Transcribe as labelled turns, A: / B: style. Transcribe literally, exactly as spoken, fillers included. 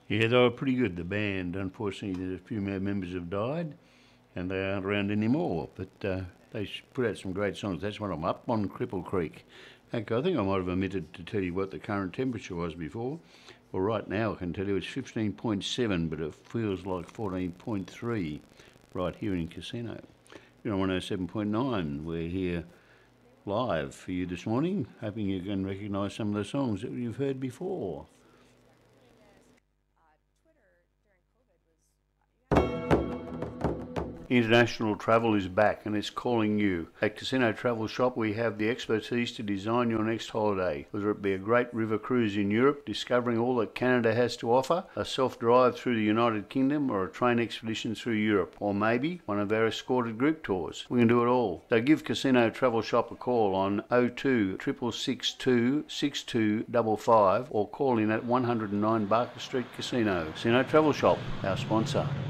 A: Yeah, they were pretty good, the band. Unfortunately, a few more members have died and they aren't around anymore. But uh, they put out some great songs. That's one of them, Up on Cripple Creek. Okay, I think I might have omitted to tell you what the current temperature was before. Well, right now I can tell you it's fifteen point seven, but it feels like fourteen point three right here in Casino. You're on one oh seven point nine. We're here live for you this morning, hoping you can recognise some of the songs that you've heard before. International travel is back and it's calling you. At Casino Travel Shop we have the expertise to design your next holiday. Whether it be a great river cruise in Europe, discovering all that Canada has to offer, a self-drive through the United Kingdom or a train expedition through Europe, or maybe one of our escorted group tours. We can do it all. So give Casino Travel Shop a call on oh two, six six two, six two five five or call in at one oh nine Barker Street Casino. Casino Travel Shop, our sponsor.